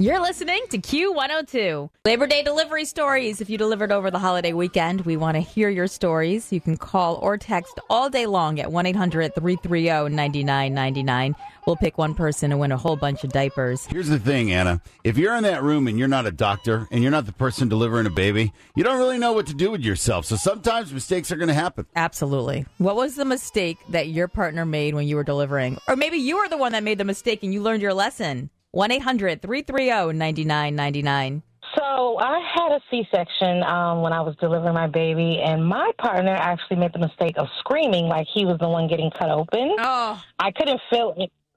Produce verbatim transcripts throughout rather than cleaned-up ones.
You're listening to Q one oh two. Labor Day delivery stories. If you delivered over the holiday weekend, we want to hear your stories. You can call or text all day long at one eight hundred three three zero nine nine nine nine. We'll pick one person and win a whole bunch of diapers. Here's the thing, Anna. If you're in that room and you're not a doctor and you're not the person delivering a baby, you don't really know what to do with yourself. So sometimes mistakes are going to happen. Absolutely. What was the mistake that your partner made when you were delivering? Or maybe you were the one that made the mistake and you learned your lesson. one eight hundred three three zero nine nine nine nine. So I had a C-section um, when I was delivering my baby, and my partner actually made the mistake of screaming like he was the one getting cut open. Oh. I couldn't feel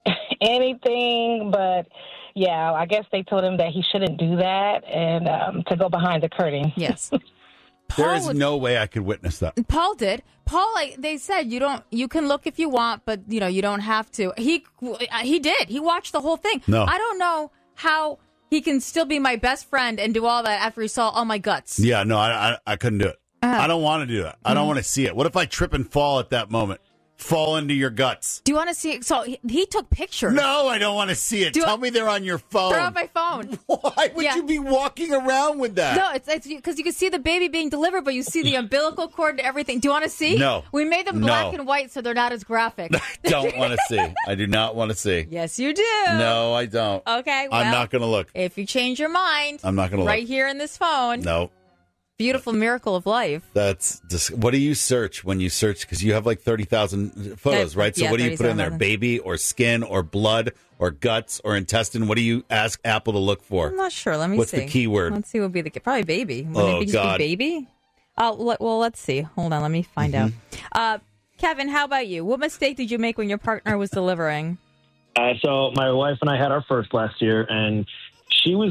anything, but, yeah, I guess they told him that he shouldn't do that and um, to go behind the curtain. Yes. There is would, no way I could witness that. Paul did. Paul, like they said, you don't. You can look if you want, but you know you don't have to. He he did. He watched the whole thing. No, I don't know how he can still be my best friend and do all that after he saw all my guts. Yeah, no, I I, I couldn't do it. Uh, I don't want to do that. I don't mm-hmm. want to see it. What if I trip and fall at that moment? Fall into your guts. Do you want to see it? So he, he took pictures. No, I don't want to see it. Do Tell I, me they're on your phone. They're on my phone. Why would yeah. you be walking around with that? No, it's because you can see the baby being delivered, but you see the umbilical cord and everything. Do you want to see? No. We made them black no. and white so they're not as graphic. I don't want to see. I do not want to see. Yes, you do. No, I don't. Okay, well, I'm not going to look. If you change your mind, I'm not going to look. Right here in this phone. No. Beautiful miracle of life. That's just, what do you search when you search? Because you have like thirty thousand photos, right? So yeah, what do you put in there? Baby or skin or blood or guts or intestine? What do you ask Apple to look for? I'm not sure. Let me What's see. What's the keyword? Let's see what would be the probably baby. Would oh, it be God. Be baby? Uh, well, let's see. Hold on. Let me find mm-hmm. out. Uh, Kevin, how about you? What mistake did you make when your partner was delivering? Uh, so my wife and I had our first last year, and she was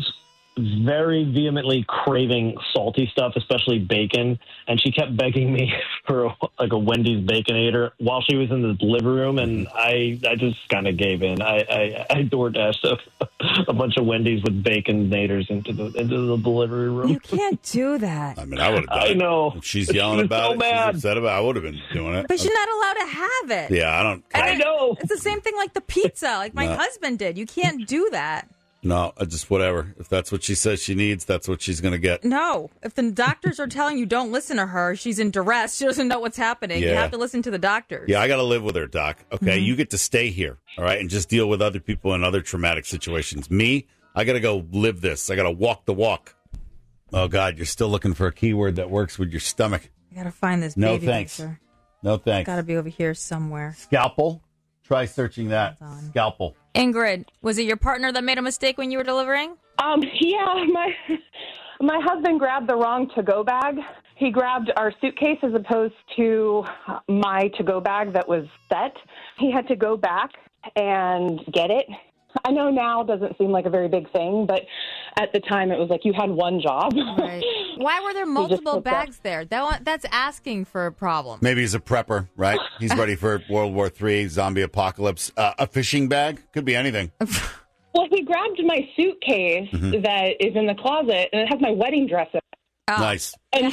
very vehemently craving salty stuff, especially bacon, and she kept begging me for a, like a Wendy's Baconator while she was in the delivery room, and I, I just kind of gave in. I, I, I DoorDashed a, a bunch of Wendy's with Baconators into the into the delivery room. You can't do that. I mean, I would have done I it. know. If she's yelling she about so it, mad. she's upset about it, I would have been doing it. But you're not allowed to have it. Yeah, I don't. And I it, know. It's the same thing like the pizza, like my no. husband did. You can't do that. No, I just whatever. If that's what she says she needs, that's what she's going to get. No. If the doctors are telling you don't listen to her, she's in duress. She doesn't know what's happening. Yeah. You have to listen to the doctors. Yeah, I got to live with her, Doc. Okay, Mm-hmm. you get to stay here, all right, and just deal with other people in other traumatic situations. Me, I got to go live this. I got to walk the walk. Oh, God, you're still looking for a keyword that works with your stomach. I got to find this no baby thanks. picture. No thanks. Got to be over here somewhere. Scalpel? Try searching that. Scalpel. Ingrid, was it your partner that made a mistake when you were delivering? Um, yeah, my my husband grabbed the wrong to-go bag. He grabbed our suitcase as opposed to my to-go bag that was set. He had to go back and get it. I know now doesn't seem like a very big thing, but at the time it was like you had one job. Right. Why were there multiple bags there? That That's asking for a problem. Maybe he's a prepper, right? He's ready for World War Three, zombie apocalypse. Uh, a fishing bag? Could be anything. Well, he grabbed my suitcase mm-hmm. that is in the closet, and it has my wedding dress in it. Oh. Nice. And